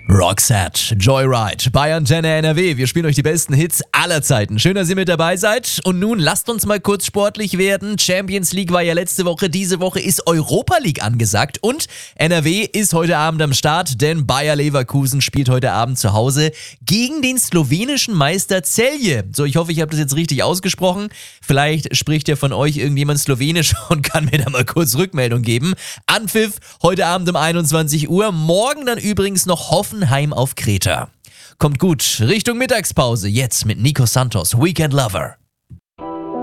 Roxette, Joyride bei Antenne NRW. Wir spielen euch die besten Hits aller Zeiten. Schön, dass ihr mit dabei seid. Und nun lasst uns mal kurz sportlich werden. Champions League war ja letzte Woche. Diese Woche ist Europa League angesagt. Und NRW ist heute Abend am Start, denn Bayer Leverkusen spielt heute Abend zu Hause gegen den slowenischen Meister Celje. So, ich hoffe, ich habe das jetzt richtig ausgesprochen. Vielleicht spricht ja von euch irgendjemand Slowenisch und kann mir da mal kurz Rückmeldung geben. Anpfiff heute Abend um 21 Uhr. Morgen dann übrigens noch Hoffenheim auf Kreta. Kommt gut, Richtung Mittagspause, jetzt mit Nico Santos, Weekend Lover.